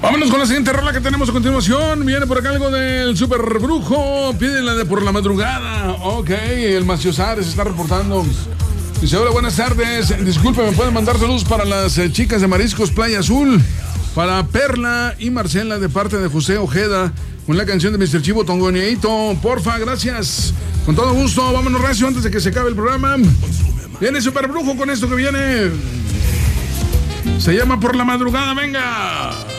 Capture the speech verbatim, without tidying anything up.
Vámonos con la siguiente rola que tenemos a continuación. Viene por acá algo del Super Brujo. Pídenla de por la madrugada. Ok, el Maciosar se está reportando. Dice, hola, buenas tardes. Disculpe, ¿me pueden mandar saludos para las eh, chicas de Mariscos Playa Azul? Para Perla y Marcela de parte de José Ojeda. Con la canción de mister Chivo Tongoneito. Porfa, gracias. Con todo gusto, vámonos recio antes de que se acabe el programa. Viene Super Brujo con esto que viene. Se llama Por la Madrugada, venga.